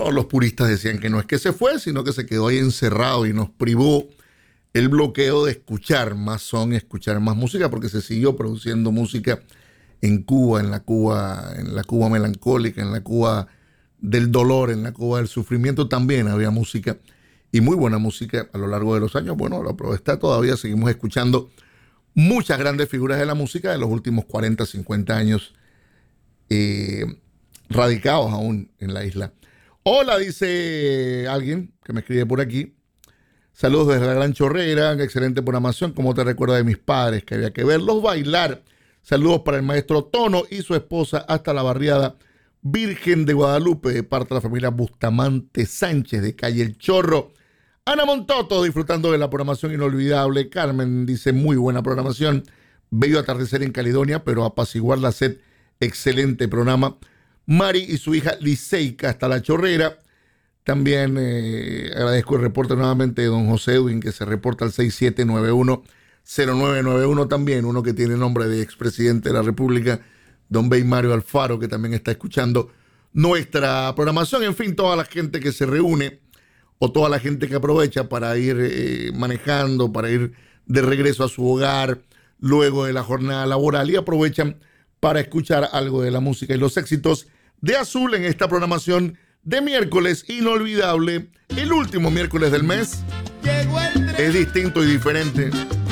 Todos los puristas decían que no es que se fue, sino que se quedó ahí encerrado y nos privó el bloqueo de escuchar más son, escuchar más música, porque se siguió produciendo música en Cuba, en la Cuba melancólica, en la Cuba del dolor, en la Cuba del sufrimiento también había música y muy buena música a lo largo de los años. Bueno, la prueba está, todavía seguimos escuchando muchas grandes figuras de la música de los últimos 40, 50 años radicados aún en la isla. Hola, dice alguien que me escribe por aquí. Saludos desde la Gran Chorrera, excelente programación. Como te recuerda de mis padres, que había que verlos bailar. Saludos para el maestro Tono y su esposa hasta la barriada Virgen de Guadalupe, de parte de la familia Bustamante Sánchez de Calle El Chorro. Ana Montoto, disfrutando de la programación inolvidable. Carmen dice, muy buena programación. Bello atardecer en Caledonia, pero apaciguar la sed, excelente programa. Mari y su hija Liceika hasta la Chorrera. También agradezco el reporte nuevamente de don José Edwin, que se reporta al 6791-0991 también, uno que tiene nombre de expresidente de la República, don Bey Mario Alfaro, que también está escuchando nuestra programación. En fin, toda la gente que se reúne o toda la gente que aprovecha para ir manejando, para ir de regreso a su hogar luego de la jornada laboral y aprovechan para escuchar algo de la música y los éxitos de Azul en esta programación de miércoles inolvidable, el último miércoles del mes. Es distinto y diferente.